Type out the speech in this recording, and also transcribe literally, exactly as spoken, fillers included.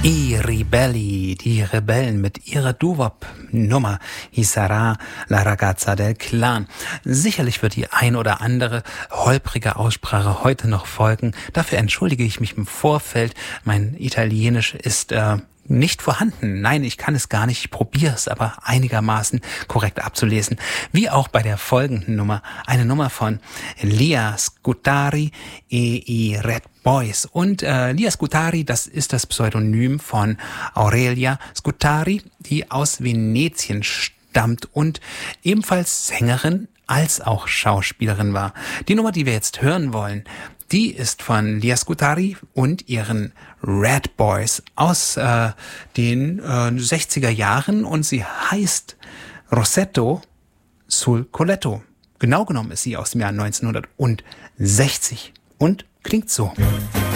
I Ribelli, die Rebellen mit ihrer Doo-Wop-Nummer I sarà la ragazza del clan. Sicherlich wird die ein oder andere holprige Aussprache heute noch folgen. Dafür entschuldige ich mich im Vorfeld. Mein Italienisch ist äh, nicht vorhanden. Nein, ich kann es gar nicht. Ich probiere es aber einigermaßen korrekt abzulesen. Wie auch bei der folgenden Nummer. Eine Nummer von Lia Scutari e i Red Boys. Und äh, Lia Scutari, das ist das Pseudonym von Aurelia Scutari, die aus Venetien stammt und ebenfalls Sängerin als auch Schauspielerin war. Die Nummer, die wir jetzt hören wollen, die ist von Lia Scutari und ihren Red Boys aus äh, den äh, sechziger Jahren und sie heißt Rosetto sul Colletto. Genau genommen ist sie aus dem Jahr neunzehnhundertsechzig und klingt so.